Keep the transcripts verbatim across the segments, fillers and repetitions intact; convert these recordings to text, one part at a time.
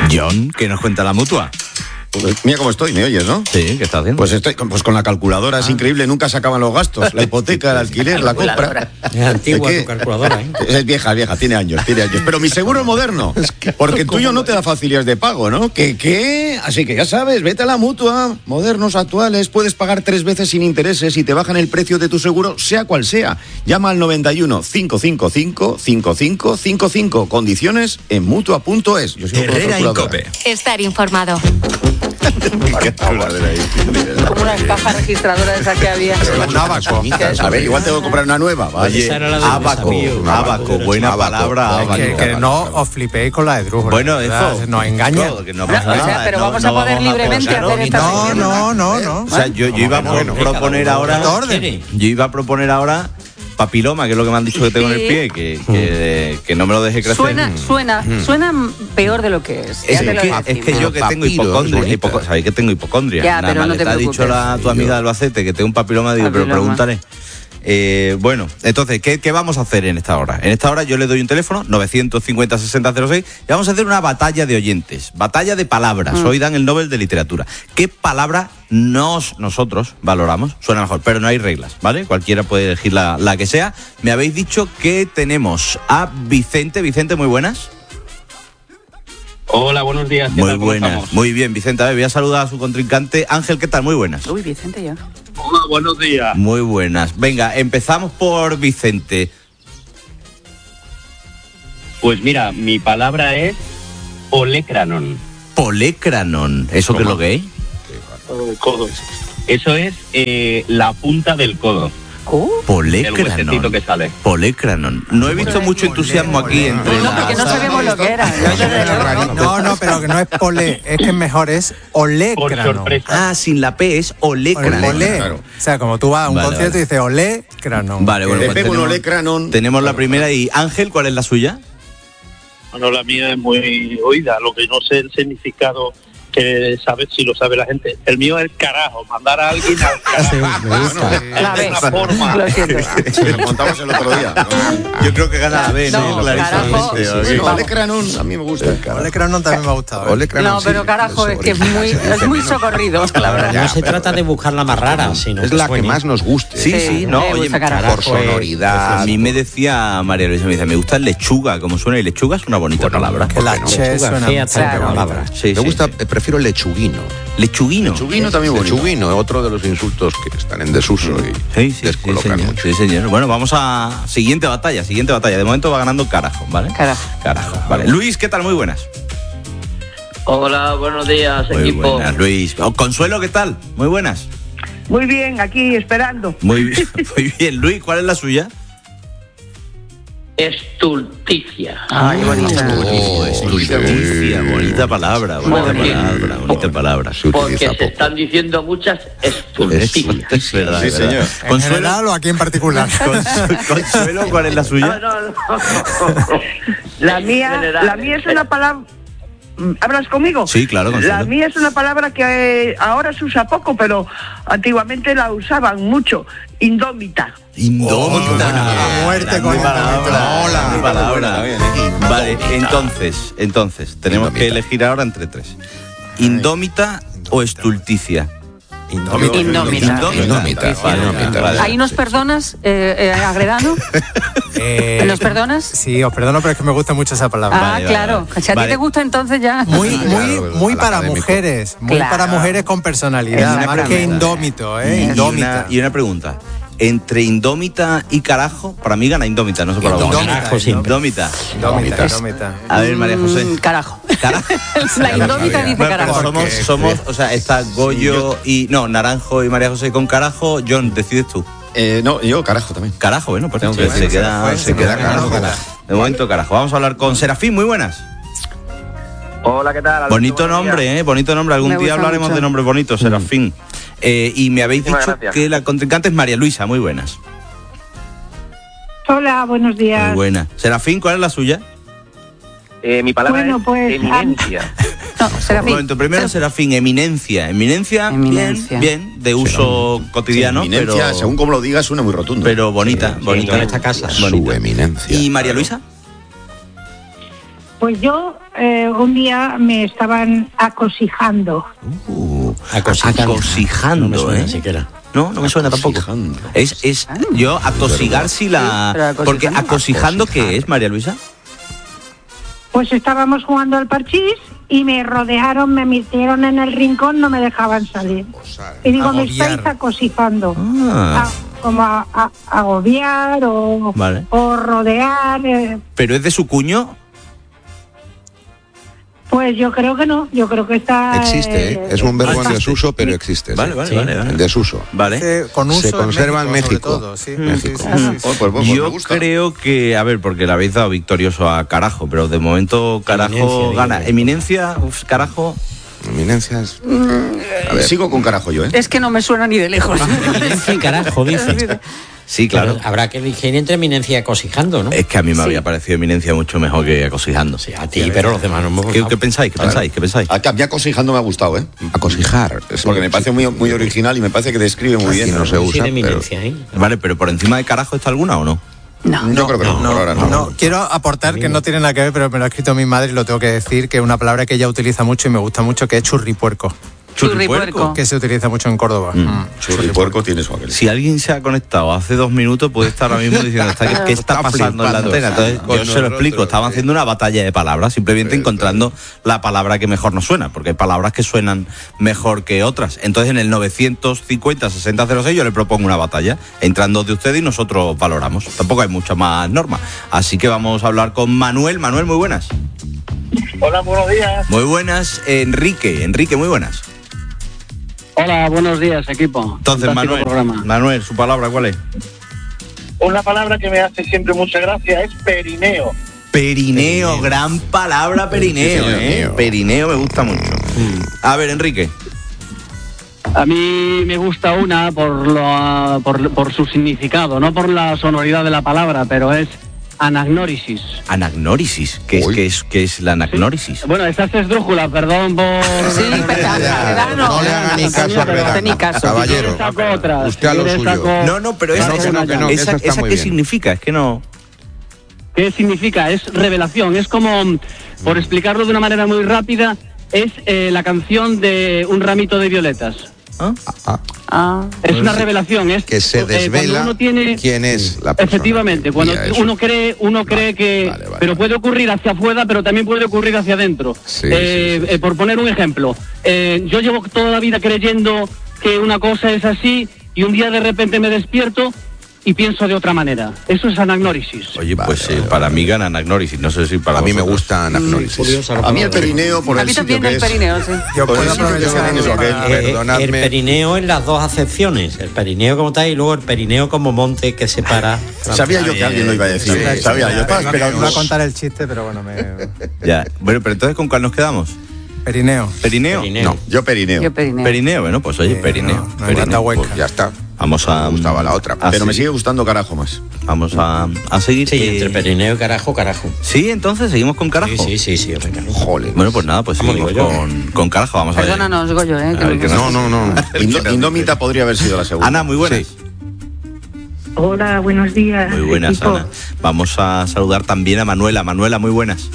John, ¿qué nos cuenta la Mutua? Pues mira cómo estoy, ¿me oyes, no? Sí, ¿qué estás haciendo? Pues estoy pues con la calculadora, es ah. increíble, nunca se acaban los gastos, la hipoteca, el alquiler, la compra. Es antigua tu calculadora, ¿eh? Es vieja, es vieja, tiene años, tiene años. Pero mi seguro es moderno, porque el tuyo no te da facilidades de pago, ¿no? ¿Qué, qué? Así que ya sabes, vete a la Mutua, modernos, actuales, puedes pagar tres veces sin intereses y te bajan el precio de tu seguro, sea cual sea. Llama al noventa y uno, cinco cinco cinco, cinco cinco cinco cinco, condiciones en mutua punto es. Yo Herrera Incope. Estar informado. Como una caja registradora de esa que había. Un abaco. A ver, igual tengo que comprar una nueva. Oye, abaco, abaco, buena abaco, palabra. Abaco. Que, que no os flipéis con la de Drújula. Bueno, eso nos engaña. No, que no pasa nada. O sea, pero no, vamos no a poder vamos libremente a hacer esta No, sección. no, no, no. O sea, yo, yo iba a bueno, proponer ahora. Yo iba a proponer ahora. Papiloma, que es lo que me han dicho que tengo sí. en el pie, que, que, que no me lo deje crecer. Suena, suena, suena peor de lo que es. Es, que, es que yo que tengo hipocondria, hipoco, sabéis que tengo hipocondria. Ya, Nada más no le te ha dicho la, tu amiga de Albacete que tengo un papiloma, digo, papiloma. pero pregúntale. Eh, bueno, entonces, ¿qué, ¿qué vamos a hacer en esta hora? En esta hora yo le doy un teléfono, novecientos cincuenta, sesenta cero seis, y vamos a hacer una batalla de oyentes, batalla de palabras. Mm. Hoy dan el Nobel de Literatura. ¿Qué palabra nos, nosotros valoramos? Suena mejor, pero no hay reglas, ¿vale? Cualquiera puede elegir la, la que sea. Me habéis dicho que tenemos a Vicente. Vicente, muy buenas. Hola, buenos días. Muy buenas, estamos? Muy bien, Vicente. A ver, voy a saludar a su contrincante. Ángel, ¿qué tal? Muy buenas. Uy, Vicente ya. Hola, buenos días. Muy buenas. Venga, empezamos por Vicente. Pues mira, mi palabra es olecranon. Polecranon. ¿Eso qué es lo que es? El codo. Eso es eh, la punta del codo. ¿Cómo? Polecranon. Que sale. Polecranon. No he visto mucho entusiasmo aquí entre No, porque no sabemos lo que era. No, no, pero que no es pole, es que mejor es olecranon. Ah, sin la P es olecranon. Olé. Claro. O sea, como tú vas a un vale, concierto vale. y dices olecranon. Vale, bueno, pues tenemos, olecranon. tenemos la primera y Ángel, ¿cuál es la suya? Bueno, la mía es muy oída, lo que no sé el significado que sabe si lo sabe la gente. El mío es el carajo, mandar a alguien al carajo. Sí, me gusta. La B. Forma. Lo siento. Lo montamos el otro día. ¿no? Yo creo que gana la B, ¿no? No, carajo. Sí, sí, sí. Olecranon, a mí me gusta. Olecranon también me ha gustado. ¿eh? No, pero sí, carajo, es que es muy, es muy socorrido. La verdad, no se trata de buscar la más rara, sino es la que más nos guste. Sí, sí, no, oye, por sonoridad. A mí me decía María Luisa, me dice, me gusta lechuga, como suena, y lechuga es una bonita palabra. La che suena una palabra. Me gusta, prefiero lechuguino. Lechuguino. Lechuguino también bonito. Lechuguino, otro de los insultos que están en desuso y sí, sí, descolocan sí, mucho. Sí, señor. Bueno, vamos a siguiente batalla, siguiente batalla. De momento va ganando Carajo, ¿vale? Carajo. Carajo, vale. Luis, ¿qué tal? Muy buenas. Hola, buenos días, Muy equipo. buenas, Luis. Oh, Consuelo, ¿qué tal? Muy buenas. Muy bien, aquí esperando. Muy bien, muy bien. Luis, ¿cuál es la suya? Estulticia. Ay, bonita. Oh, estulticia, bonita palabra, bonita Muy bien. palabra, bonita palabra. Porque se están diciendo muchas estulticias. Es verdad, sí, es verdad. señor. ¿En general o aquí en particular? Consuelo, ¿cuál es la suya? No, no, no. La mía, la mía es una palabra. ¿Hablas conmigo? Sí, claro, Consuelo. La mía es una palabra que eh, ahora se usa poco, pero antiguamente la usaban mucho. Indómita. Indómita. Oh, muerte con palabra. Hola. Hola. palabra. ¿eh? Vale, entonces, entonces, tenemos Indómita. que elegir ahora entre tres. Indómita o estulticia. Indómita. Indómita. Indómita. Indómita. Vale, Indómita. vale. ¿Ahí nos perdonas, eh, eh, Agredano? Eh, ¿Nos perdonas? Sí, os perdono, pero es que me gusta mucho esa palabra. Ah, vale, claro. vale, vale. Si a ti Vale. te gusta, entonces ya. Muy, muy, Claro, muy al para académico. mujeres, muy Claro. para mujeres con Y personalidad, una más que pregunta. indómito, ¿eh? Y Indómita. una, y una pregunta. Entre indómita y carajo, para mí gana indómita, no sé por Indómita, qué. Carajo siempre. Indómita. Indómita, indómita. A ver, María José. Mm, carajo. Carajo. La indómita dice Bueno, pero carajo. somos, Porque- somos, o sea, está Goyo y. No, Naranjo y María José con carajo. John, decides tú. Eh, no, yo carajo también. Carajo, bueno, pues Tengo se, que se decir, queda, fue, se se queda fue, carajo. carajo. De momento, carajo. Vamos a hablar con Serafín, muy buenas. Hola, ¿qué tal? Bonito nombre, ¿eh? Bonito nombre. Algún Me día gusta hablaremos mucho. de nombres bonitos, Serafín. Eh, y me habéis Muchísimas dicho gracias. que la contrincante es María Luisa, muy buenas. Hola, buenos días. Muy buena. Serafín, ¿cuál es la suya? Eh, mi palabra Bueno, es pues, eminencia. No, Un Serafín. momento, primero Serafín, eminencia. Eminencia, Eminencia. bien, bien, de uso cotidiano, Eminencia, pero, según como lo digas, suena muy rotundo. pero bonita, Sí, bonita. en esta casa. Bonita. Su eminencia. ¿Y María Luisa? Pues yo eh, un día me estaban acosijando. Uh, Acosijando. acosijando, No me suena ¿eh? siquiera. No, no me suena tampoco. Es, es, yo atosigar si la... Sí, pero porque acosijando. acosijando, ¿qué es, María Luisa? Pues estábamos jugando al parchís y me rodearon, me metieron en el rincón, no me dejaban salir. Y digo, me Agobiar. estáis acosijando. Ah. A- como a, a- agobiar o, Vale. o rodear. eh, ¿Pero es de su cuño? Pues yo creo que no, yo creo que está... Existe, ¿eh? Es un verbo en existe. desuso, pero existe. sí. Vale, vale, Sí. vale. vale. En desuso. Vale. Eh, con uso Se en conserva en sobre México. todo, sí. México. Sí, sí, sí, sí. Oh, pues, pues, me Yo gusta. creo que, a ver, porque le habéis dado victorioso a Carajo, pero de momento Carajo Eminencia, digo gana. yo. Eminencia, uf, Carajo. Eminencias. A ver, sigo con carajo yo, ¿eh? Es que no me suena ni de lejos. Eminencia y carajo, dice. Sí, claro. Pero habrá que elegir entre eminencia y acosijando, ¿no? Es que a mí me Sí. había parecido Eminencia mucho mejor que acosijando. Sí, a ti, pero los demás no hemos ¿Qué, votado. qué pensáis? ¿Qué pensáis? ¿Qué pensáis? A, a mí acosijando me ha gustado, ¿eh? Acosijar. Es Porque me parece muy, muy original y me parece que describe muy Aquí bien. no se Sí, usa, de pero... eminencia, ¿eh? Vale, pero por encima de Carajo está alguna o no? No. Yo creo que no, No, por ahora no. no, quiero aportar que no tiene nada que ver, pero me lo ha escrito mi madre y lo tengo que decir, que es una palabra que ella utiliza mucho y me gusta mucho, que es churripuerco, Churripuerco. que se utiliza mucho en Córdoba. Mm. Churripuerco tiene su aquel. Si alguien se ha conectado hace dos minutos, puede estar ahora mismo diciendo "Está- ¿qué, qué está Está pasando en la flipando. antena?". Entonces, Con yo se lo nosotros, explico. Estaban sí. haciendo una batalla de palabras, simplemente encontrando la palabra que mejor nos suena, porque hay palabras que suenan mejor que otras. Entonces, en el novecientos cincuenta sesenta cero seis yo le propongo una batalla. Entran dos de ustedes y nosotros valoramos. Tampoco hay mucha más norma. Así que vamos a hablar con Manuel. Manuel, muy buenas. Hola, buenos días. Muy buenas, Enrique. Enrique, muy buenas. Hola, buenos días, equipo. Entonces, Fantástico Manuel, programa. Manuel, su palabra, ¿cuál es? Una palabra que me hace siempre mucha gracia es perineo. Perineo, gran palabra perineo, Sí, señor, ¿eh? mío. Perineo me gusta mucho. A ver, Enrique. A mí me gusta una por, lo, por, por su significado, no por la sonoridad de la palabra, pero es anagnórisis. Anagnórisis. ¿Qué es, Uy. qué es, qué es la anagnórisis? Bueno, esta es esdrújula, perdón por... Sí, pero Arredano. No le haga ni caso a Pero Redano. ni caso. Caballero, Saco otra. usted a lo Si quieres, suyo. saco- No, no, pero No, esa, no, que no, que no, que esa, esa está esa muy ¿qué bien. significa? Es que no... ¿Qué significa? Es revelación, es como, por explicarlo de una manera muy rápida, es eh, la canción de Un ramito de violetas. ¿Ah? Ah, Ah. Es una revelación, es que se eh, cuando desvela uno tiene quién es la persona. efectivamente, que cuando envía eso. uno cree, uno cree que, vale, vale, pero vale. puede ocurrir hacia afuera, pero también puede ocurrir hacia adentro. Sí, Eh, sí, sí, eh, por poner un ejemplo, eh, yo llevo toda la vida creyendo que una cosa es así y un día de repente me despierto y pienso de otra manera. Eso es anagnórisis. Oye, Vale, pues vale, eh, vale. para mí gana anagnórisis. No sé si para A mí me vosotros. gusta anagnórisis. Curiosa la A mí el palabra. perineo por A el mí sitio también que el es. perineo, sí. Yo Por el puedo sitio que aprovechar tiene su aquel. para- Eh, Perdonadme. el perineo en las dos acepciones, el perineo como tal y luego el perineo como monte que separa. Sabía yo que alguien lo iba a decir. Sí, Sabía, yo estaba Iba esperando. iba a contar el chiste, pero bueno, me... Ya. Bueno, pero entonces, ¿con cuál nos quedamos? Perineo. ¿Perineo? Perineo. No, Yo perineo. Yo perineo. Perineo, bueno, pues oye, Eh, perineo. no, no hay Perineo. tanta hueca. pues ya está. Vamos a... Me gustaba la otra. a Pero me seguir. sigue gustando carajo más. Vamos a, a seguir. Sí, eh, entre perineo y carajo, carajo. Sí, entonces seguimos con Carajo. Sí, sí, sí, sí, hombre, carajo. Jole. Bueno, pues nada, pues Como seguimos digo yo. con, con Carajo. Vamos a ver. Perdónanos, Goyo, ¿eh? A ver, que No, no, no. Indo- Indómita podría haber sido la segunda. Ana, muy buenas. Sí. Hola, buenos días. Muy buenas, equipo. Ana. Vamos a saludar también a Manuela. Manuela, muy buenas.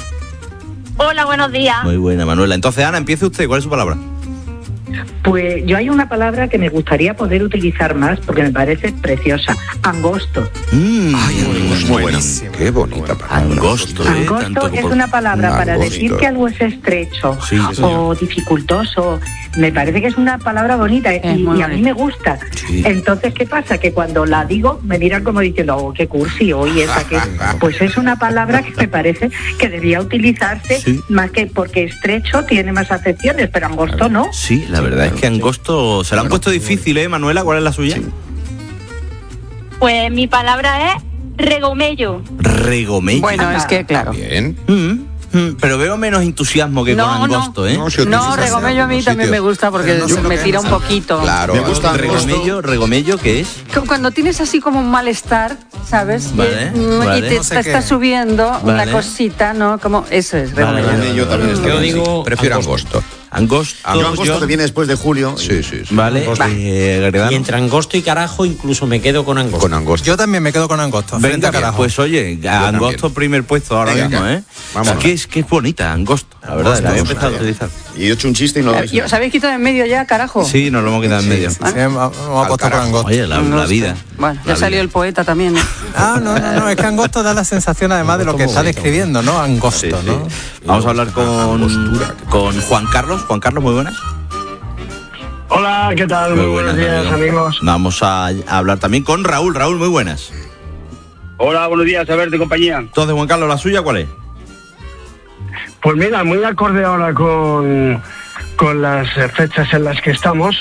Hola, buenos días. Muy buena, Manuela. Entonces, Ana, empiece usted. ¿Cuál es su palabra? Pues yo hay una palabra que me gustaría poder utilizar más porque me parece preciosa. Angosto. Mm, Muy buena. Qué bonita palabra. Angosto, ¿eh? Angosto Tanto es como- una palabra para Angosto. decir que algo es estrecho Sí, sí, señor. o dificultoso. Me parece que es una palabra bonita Es y, muy y a mí bonita. me gusta. Sí. Entonces, ¿qué pasa? Que cuando la digo me miran como diciendo, oh, qué cursi, hoy esa que... Pues es una palabra que me parece que debía utilizarse Sí. más que porque estrecho tiene más acepciones, pero angosto no. Sí, la verdad es que Angosto se la han puesto difícil, ¿eh, Manuela? ¿Cuál es la suya? Pues mi palabra es regomello. Regomello. Bueno, es que claro. Bien. Mm, mm, pero veo menos entusiasmo que No, con no. Angosto, ¿eh? No, se No, utiliza regomello a mí en también sitios. me gusta porque Pero no sé se lo me que tira es. un poquito. Claro. Me gusta Regomello, regomello, ¿qué es? Cu- Cuando tienes así como un malestar, ¿sabes? Vale, y, mm, vale. y te, No sé te qué. está subiendo Vale. una cosita, ¿no? Como eso es Vale, regomello. vale, Yo también estoy Yo con- digo Prefiero angosto. angosto. Angosto. Yo angosto que viene después de julio. Sí, sí, sí. Vale. Eh, Gredano. Y entre angosto y carajo incluso me quedo con angosto. Con angosto. Yo también me quedo con angosto. frente Venga, a carajo. pues oye, angosto también. primer puesto ahora Venga, mismo, acá. ¿eh? Vamos. Que es, que es bonita, angosto, la verdad, la había empezado a utilizar. Y he hecho un chiste y no lo habéis Eh, ¿Os habéis quitado en medio ya, carajo? Sí, nos lo hemos quedado en medio. Sí, vamos a apostar por angosto. Oye, la, la Angosto. vida. Bueno, La ya salió vida. el poeta también, ¿no? Ah, no, no, no, es que angosto da la sensación además de lo que está describiendo, ¿no? Angosto, Sí, sí. ¿no? Vamos a hablar con, con Juan Carlos. Juan Carlos, muy buenas. Hola, ¿qué tal? Muy, buenos días, amigo. amigos. Vamos a, a hablar también con Raúl. Raúl, muy buenas. Hola, buenos días, a ver, de compañía. Entonces, Juan Carlos, ¿la suya cuál es? Pues mira, muy acorde ahora con, con las eh, fechas en las que estamos,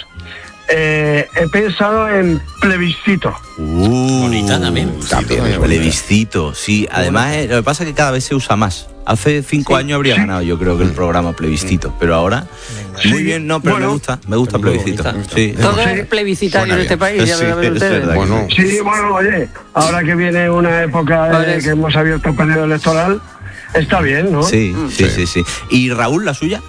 eh, he pensado en plebiscito. Uh, Bonita también. También es bonita. Plebiscito, sí. Además, eh, lo que pasa es que cada vez se usa más. Hace cinco años habría Sí. ganado, yo creo que el programa plebiscito, pero ahora muy Sí. bien, no, pero Bueno. me gusta, me gusta Muy plebiscito. bonita. Sí. Todo Sí. es plebiscitario Suena en este bien. país, ya Sí, lo ven es ustedes. verdad. Bueno, Sí, bueno, oye, ahora que viene una época Por eh, eso. que hemos abierto el periodo electoral, está bien, ¿no? Sí, sí, sí, sí. ¿Y Raúl, la suya?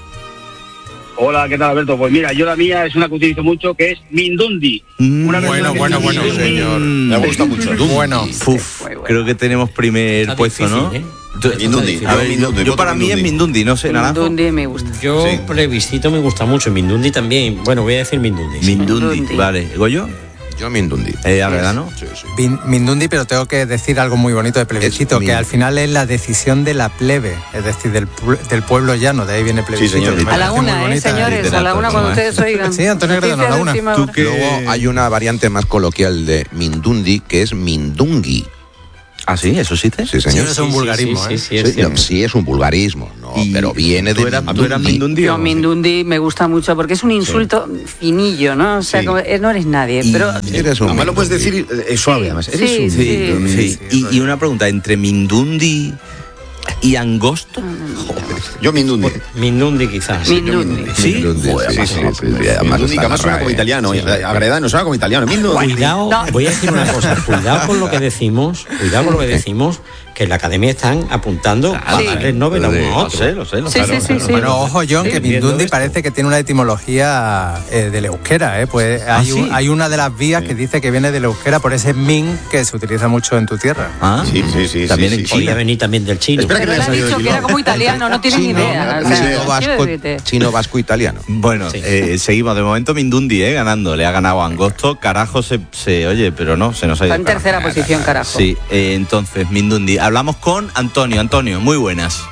Hola, ¿qué tal, Alberto? Pues mira, yo la mía es una que utilizo mucho, que es Mindundi. Una Bueno, persona que bueno, se bueno, llama sí, señor. Mm. Me gusta mucho. Bueno, Uf, Muy bueno. creo que tenemos primer Está puesto, ¿no? difícil, ¿eh? Tú- Mindundi. A ver, Yo Mindundi, yo voto para mí es Mindundi. Mindundi, no sé, Naranjo. Mindundi me gusta. Yo Sí. plebiscito me gusta mucho, Mindundi también. Bueno, voy a decir Mindundi. sí. Mindundi, Mindundi. vale. ¿Goyo? yo Mindundi. Eh, Agredano. Sí, sí. Bin- Mindundi, pero tengo que decir algo muy bonito de plebiscito, Es mi- que al final es la decisión de la plebe, es decir, del, pu- del pueblo llano, de ahí viene plebiscito. señor. Me A la parece muy una, ¿eh, bonita. señores? A la una cuando ustedes oigan. Sí, Antonio Gredano, a la Noticias una. de última Tú hora. que- Luego hay una variante más coloquial de Mindundi que es Mindungi. Ah, sí, eso existe. Sí, Sí, señor. es un vulgarismo, sí, ¿eh? sí, sí, es Sí, cierto. no, sí, es un vulgarismo, no, Y pero viene de ¿Tú eras, tú eras Mindundi? Yo o- Mindundi me gusta mucho porque es un insulto finillo, ¿no? O sea, Sí. como, eh, no eres nadie, Y- pero... Eres un Además lo puedes Mindundi. decir eh, suave, además. Eres Sí, un sí. Mindundi. Sí, y, y una pregunta, ¿entre Mindundi y Angosto? Yo Mindundi. Mindundi quizás. Mindundi. Sí, Mindundi, Joder, sí, pues, sí, pues, sí, pues, sí, además Mindundi, está que además suena como RAE. italiano. eh, Agredano suena como italiano. Mindundi. Cuidado, No. voy a decir una cosa, cuidado con lo que decimos, cuidado con lo que decimos, que en la academia están apuntando a Sí. darle el Nobel a uno a Lo otro. sé, lo sé, lo Sí, sé. sí, sí, sí. Bueno, ojo, John, que Sí, viendo Mindundi esto. parece que tiene una etimología eh, del euskera, ¿eh? Pues ¿Ah, hay, sí? un- hay una de las vías que dice que viene del euskera por ese min que se utiliza mucho en tu tierra. Ah, Sí, sí, sí. También sí, en sí. Podría China. venir también del chino. Espera que Pero no le haya han salido dicho del que era hilo. como italiano, no tienes ni Chino, idea. O sea, chino, quiero vasco, decirte. chino, vasco, italiano. Bueno, Sí. eh, seguimos. De momento Mindundi, eh, ganando. Le ha ganado a Angosto. Carajo se, se oye, pero no, se nos ha ido. Está en el carajo. tercera posición, carajo. Sí, eh, entonces, Mindundi. Hablamos con Antonio. Antonio, muy buenas.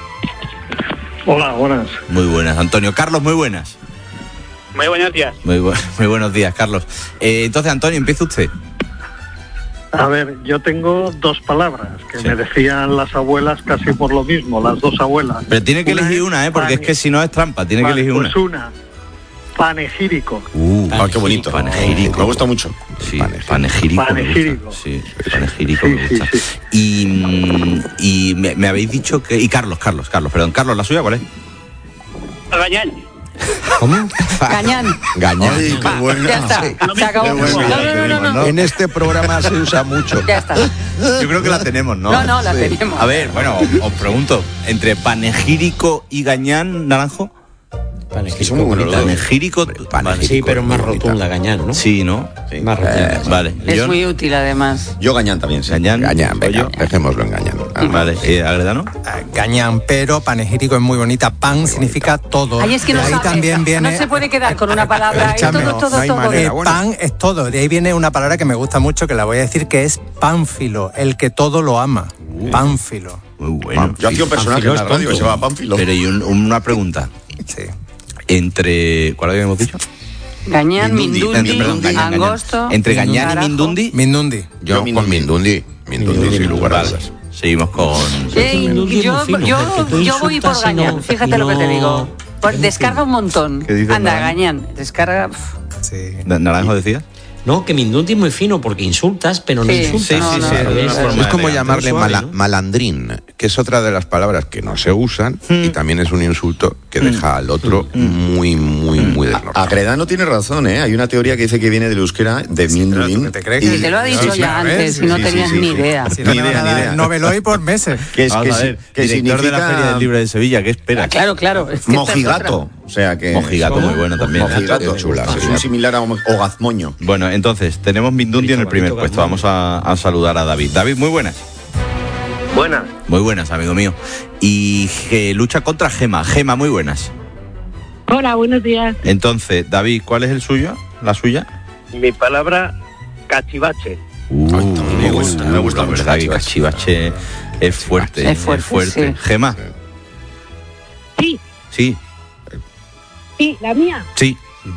Hola, buenas. Muy buenas, Antonio. Carlos, muy buenas. Muy buenos días. Muy, bu- muy buenos días, Carlos. Eh, entonces, Antonio, empieza usted. A ver, yo tengo dos palabras que Sí. me decían las abuelas casi por lo mismo, las dos abuelas. Pero tiene que elegir es una, ¿eh? Porque es pane- que si no es trampa, tiene Vale, que elegir pues una. una. Panegírico. Uh, Ah, qué bonito. Panegírico. Me gusta mucho. Sí, panegírico. me Panegírico. gusta. Sí, panegírico Sí, me sí, gusta. sí. Y, mm, y me, me habéis dicho que. Y Carlos, Carlos, Carlos, perdón. Carlos, ¿la suya cuál es? Gañán. ¿Cómo? Gañán. Gañán. Ay, qué bueno. Ya está. Se acabó. Qué bueno, No, no, no, no, no. En este programa se usa mucho. Ya está. Yo creo que la tenemos, ¿no? No, no, la Sí. tenemos. A ver, bueno, os, os pregunto. ¿Entre panegírico y gañán, Naranjo? Panegírico, Son muy buenos los dos. Panegírico. vale. Sí, pero más bonita. rotunda, Gañán, ¿no? Sí, ¿no? Sí. Más rotunda. Eh, vale. Es John, muy útil, además. Yo Gañán también, sí. Gañán. Gañán, venga, Goyo. dejémoslo en Gañán. Ah, Vale. Eh, ¿Agredano? Ah, Gañán, pero panegírico es muy bonita. Pan significa todo. Ahí es que no De ahí sabe. No también viene. No se puede quedar con una palabra. Es Escúchame, todo, no, todo, no hay todo. manera. Eh, bueno. pan es todo. De ahí viene una palabra que me gusta mucho, que la voy a decir, que es pánfilo, el que todo lo ama. Pánfilo. Muy bueno. Yo hacía un personaje en la Pánfilo es radio que se tonto. llamaba Pánfilo. Pero y un- una pregunta. Sí. Entre. ¿Cuál habíamos dicho? Gañán, Mindundi, Mindundi, perdón, Gañán, Gañán. Angosto. Entre Gañán y Carajo. Mindundi. Mindundi. Yo con Mindundi. Mindundi, sin lugar a Vale. dudas. Seguimos con. Eh, Mindundi es yo, muy fino, yo, porque tú yo voy por insultas y no- Gañán, fíjate y lo que te no- digo. Por- descarga un montón. ¿Qué dices, Anda, Naranjo? Gañán, descarga. pf. Sí. Na- ¿Naranjo decía? No, que Mindundi es muy fino porque insultas, pero no Sí, insultas. sí, sí, no, sí, no, es no, una no, forma Es como elegante, llamarle suave, mala- ¿no? malandrín, que es otra de las palabras que no se usan y también es un insulto que que deja al otro muy, muy, muy desnortado. Agredano tiene razón, ¿eh? Hay una teoría que dice que viene del euskera de Mindulin. ¿Te crees que te lo ha dicho sí, ya antes sí, y no sí, tenías sí, ni sí. idea? Si no ni idea, ni idea. Noveloy por meses. Que es que, ver, que director significa... de la Feria del Libro de Sevilla, ¿qué espera? Ah, claro, claro. Es que Mojigato. O sea que... Mojigato, muy bueno también. Mojigato, ¿eh? chula. Es muy similar a o gazmoño. Bueno, entonces, tenemos Mindundi en el primer puesto. Vamos a, a saludar a David. David, muy buenas. Buenas. Muy buenas, amigo mío. Y que lucha contra Gema. Gema, muy buenas. Hola, buenos días. Entonces, David, ¿cuál es el suyo? ¿La suya? Mi palabra, cachivache. Uh, me gusta, me gusta, la verdad que cachivache es fuerte. Es fuerte, es fuerte. Sí. Gema. Sí. Sí. Sí, la mía. Sí.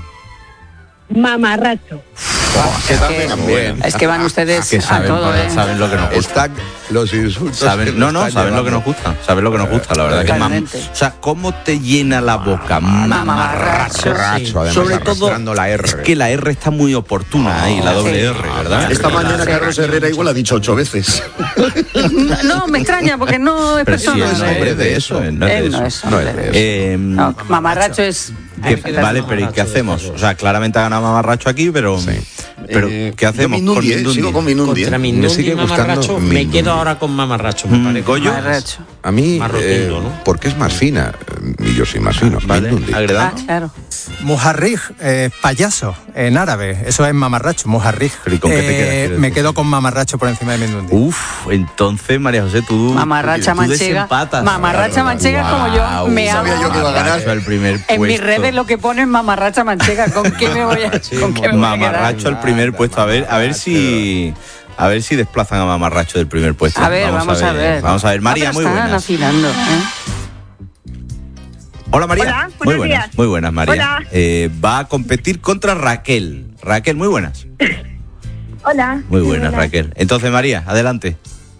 Mamarracho. Oh, es, que, es que van ustedes que saben, a todo, ¿eh? Saben lo que nos gusta. Están los insultos. Saben, no, no, saben lo que nos gusta. Saben lo que nos gusta, la verdad. Que mam, o sea, ¿cómo te llena la boca? Mamarracho. Sí. Sobre todo, la R. Es que la R está muy oportuna ahí, la doble sí. R, ¿verdad? Esta mañana Carlos Herrera igual ha dicho ocho veces. No, me extraña porque no es Pero persona. Sí, no es hombre de eso. No es de Él no eso. es hombre de eso. Eh, no, mamarracho es... Que, vale, pero ¿y qué hacemos? O sea, claramente ha ganado Mamarracho aquí, pero... Sí. Pero, eh, ¿qué hacemos? Mindundi, con Mindundi. Sigo con Mindundi. Contra ¿eh? Mindundi, Me sigue Mamarracho, gustando me Mindundi. quedo ahora con Mamarracho, me parece. ¿Goyo? Mamarracho. A mí, Más eh, rotundo, ¿no? porque es más fina, y yo soy más fino. Vale, Mindundi. agredano. Ah, claro. Mujarrij, eh, payaso, en árabe. Eso es mamarracho, mujarrij. ¿Pero y con qué te quedas, Eh, quieres me decir? quedo con mamarracho por encima de Mindundi. Uf, entonces, María José, tú... Mamarracha tú manchega. desempatas. Mamarracha manchega Wow, como yo me hago. sabía yo que iba a ganar. Mamarracho al primer puesto. En mis redes lo que ponen mamarracha manchega. ¿Con qué me voy a, con qué me voy a quedar? Mamarracho al primer puesto. A ver, a ver si... A ver si desplazan a Mamarracho del primer puesto. A ver, vamos, a, ver. Vamos a ver. María, no, muy están buenas. afilando, ¿eh? Hola, María. Hola, muy buenos buenas. días. Muy buenas, María. Hola. Eh, va a competir contra Raquel. Raquel, muy buenas. Hola. Muy buenas, Raquel. Entonces, María, adelante.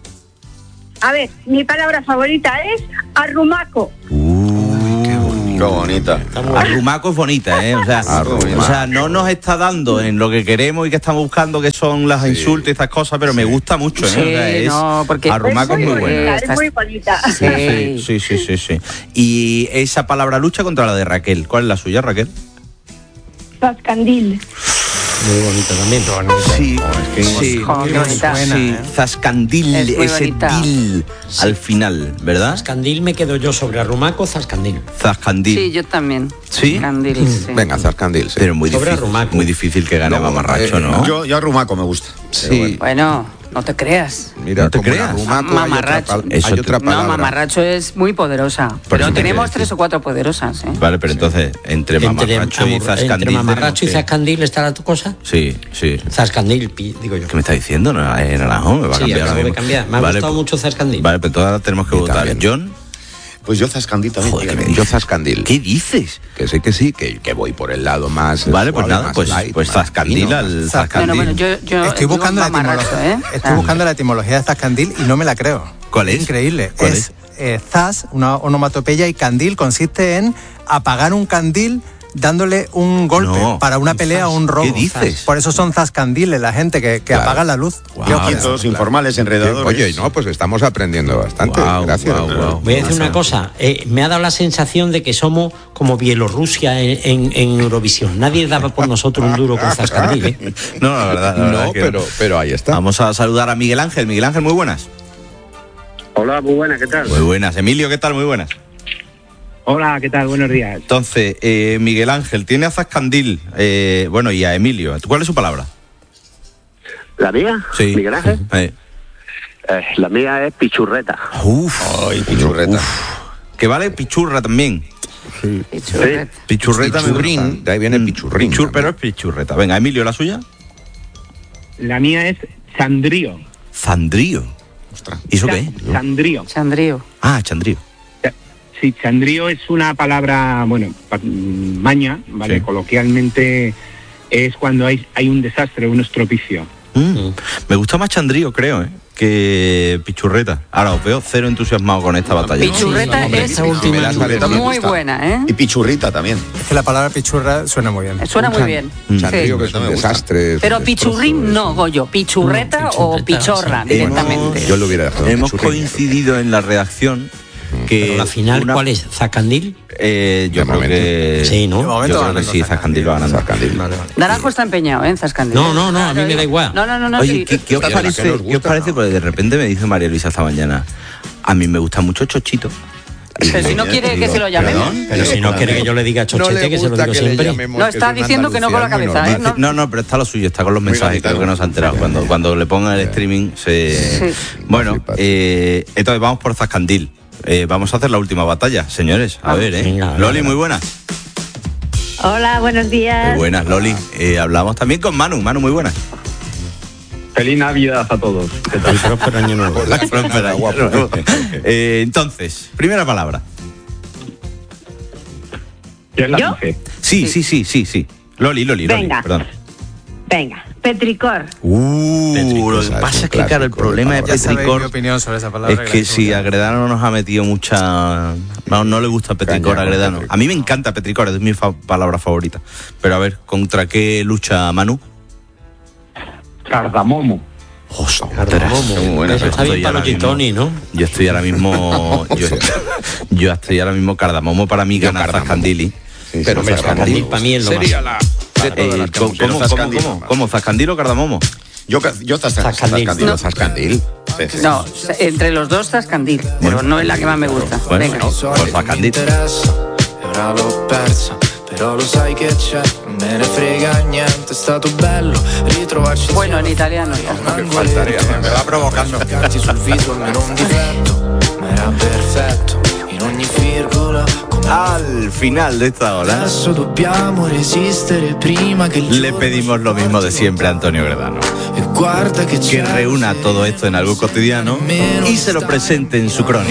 A ver, mi palabra favorita es arrumaco. Qué bonita. Arrumaco es bonita, ¿eh? O sea, o sea, no nos está dando en lo que queremos y que estamos buscando, que son las insultos y estas cosas, pero me gusta mucho, ¿eh? Sí, O sea, es, no, porque Arrumaco es muy, muy buena. bonita, es muy bonita. Sí, sí, sí, sí, sí. Y esa palabra lucha contra la de Raquel. ¿Cuál es la suya, Raquel? Zascandil. Muy bonito también. Sí, sí, Oh, qué bonita. sí. Zascandil, Es muy ese bonita. dil al final, ¿verdad? Zascandil me quedo yo sobre Arrumaco, Zascandil. Zascandil. Sí, yo también. ¿Sí? Zascandil, sí. Venga, Zarcandil, sí. Pero muy Sobre difícil, Arrumaco. muy difícil que gane No, Mamarracho, eh, ¿no? Yo, yo arrumaco me gusta. Sí. Bueno, no te creas. Mira, No te como en creas. Arrumaco hay Mamarracho. otra, pal- Eso hay te- otra No, palabra. mamarracho es muy poderosa. Pero eso te tenemos quiero tres decir. o cuatro poderosas, ¿eh? Vale, pero entonces, entre Mamarracho y amor- Zascandil... entre Mamarracho y tenemos que- Zascandil está la cosa. Sí, sí. Zascandil, pi- digo yo. ¿Qué me está diciendo? No, eh, Naranjo, me va a Sí, cambiar acabo ahora de mismo. cambiar. Me ha Vale, gustado pues- mucho Zascandil. Vale, pero ahora tenemos que Y votar. también. John, Pues yo Zascandil también. Joder, fíjate. qué Yo Zascandil. ¿qué dices? Que sí, que sí, que, que voy por el lado más. Vale, pues suave, nada, más pues, light, pues más Zascandil fino, al Bueno, Zascandil. bueno, yo, yo Estoy digo buscando, la mamarracho, etimología, ¿eh? estoy Ah. buscando la etimología de Zascandil y no me la creo. ¿Cuál es? Increíble. ¿Cuál es eh, zas, una onomatopeya, y candil consiste en apagar un candil dándole un golpe No, para una pelea o un robo. ¿Qué dices? Por eso son zascandiles, la gente que, que Claro. apaga la luz. Wow. ¿Qué opinas? Quitos, informales, enredadores. Oye, no, pues estamos aprendiendo bastante. Guau, Gracias. guau, guau. Voy a decir una cosa, eh, me ha dado la sensación de que somos como Bielorrusia en, en, en Eurovisión. Nadie daba por nosotros un duro con Zascandil, ¿eh? No, la verdad, la verdad No, que pero, pero ahí está. Vamos a saludar a Miguel Ángel. Miguel Ángel, muy buenas. Hola, muy buena, ¿qué tal? Muy buenas. Emilio, ¿qué tal? Muy buenas. Hola, ¿qué tal? Buenos días. Entonces, eh, Miguel Ángel, tiene a Zascandil, eh, bueno, y a Emilio. ¿Cuál es su palabra? ¿La mía? Sí. ¿Miguel Ángel? Eh. Eh, la mía es pichurreta. Uf. Ay, pichurreta. Que vale pichurra también. Pichurreta. Pichurreta me Pichurrín, gusta. de ahí viene pichurrín. Pichur, pero es pichurreta. Venga, Emilio, ¿la suya? La mía es Sandrío. Zandrío. ¿Y eso qué es? Sandrío. Chandrío. Ah, chandrío. Sí, Sandrío es una palabra, bueno, pa- maña, ¿vale? Sí. Coloquialmente es cuando hay, hay un desastre, un estropicio. Mm. Me gusta más chandrío, creo, ¿eh? que pichurreta. Ahora os veo cero entusiasmado con esta batalla. Pichurreta Hombre, es esa última muy Pichurreta me muy gusta. buena, ¿eh? Y pichurrita también. Es que la palabra pichurra suena muy bien. Suena muy bien. Chandrío, Sí. que es un desastre. es Pero un pichurrín no, Goyo. Pichurreta o pichorra, directamente. Yo lo hubiera dejado. Hemos pichurrín. coincidido en la redacción que Pero la final, una- ¿cuál es? ¿Zascandil? Eh, yo De creo momento. que Sí, ¿no? De momento yo creo que ganando sí, Zascandil va ganando. Zascandil. Naranjo está empeñado, ¿eh? En Zascandil. No, no, no, a mí me da igual. No, no, no, no. Oye, sí. ¿qué, qué os Esta es la que parece? nos ¿Qué os gusta, parece? ¿no? Porque de repente me dice María Luisa esta mañana, a mí me gusta mucho Chochito. Pero si no quiere que se lo llamemos. ¿Perdón? Pero si no quiere que yo le diga chochete, que se lo digo siempre. No, está diciendo que no con la cabeza, ¿eh? No. No, no, pero está lo suyo, está con los Muy mensajes, gaditano. creo que no se ha enterado. Cuando, cuando le pongan el streaming se... Sí. Bueno, Flipas. eh, entonces vamos por Zascandil. Eh, vamos a hacer la última batalla, señores. A ver, ¿eh? Venga, Loli, venga. muy buenas. Hola, buenos días. Muy buenas, Loli. Eh, hablamos también con Manu. Manu, muy buenas. Feliz Navidad a todos. ¿Qué tal? El próspero año nuevo. Espera, guapo. Eh, entonces, primera palabra. ¿Quién la ¿Yo? dice? Sí, sí, sí, sí, sí. Loli, Loli, Loli, Venga. perdón. Venga, petricor. Uh, Petricor, lo que ¿sabes? pasa Un es que, claro, el clásico de problema de palabra. Ya sabéis mi Petricor opinión sobre esa palabra. es la que he si dicho. Agredano nos ha metido mucha... No, no le gusta Petricor Caña a con Agredano. Petricor. A mí me encanta Petricor, es mi fa- palabra favorita. Pero a ver, ¿contra qué lucha Manu? Cardamomo. Cardamomo. Muy buena, Eso está estoy bien para ahora los gin mismo- tonic, ¿no? Yo estoy ahora mismo... yo, yo estoy ahora mismo Cardamomo para mí Yo gana Cardamomo. Zascandili. Sí, Pero sí, me Zascandil para mí es lo Sería más. la de todas Eh, las que ¿Cómo, hemos hecho. cómo, Zascandil. cómo, cómo? ¿Zascandil o Cardamomo? Yo, ca- yo Zascandil. Zascandil. Zascandil. No. Zascandil. Sí, sí. No, entre los dos Zascandil, pero no es la que más me gusta. Bueno, Venga. pues Zascandil. E ora l'ho persa, però lo sai che c'è, non me ne frega niente, è stato bello ritrovarci. Bueno, en italiano ya. Me va provocando. Scarti sul viso almeno un difetto, ma era perfetto in ogni virgola. Al final de esta hora Adesso dobbiamo resistere prima che il le pedimos lo mismo de siempre a Antonio Gredano. e guarda che Que c'è reúna todo esto en algo cotidiano y se lo presente en su crónica.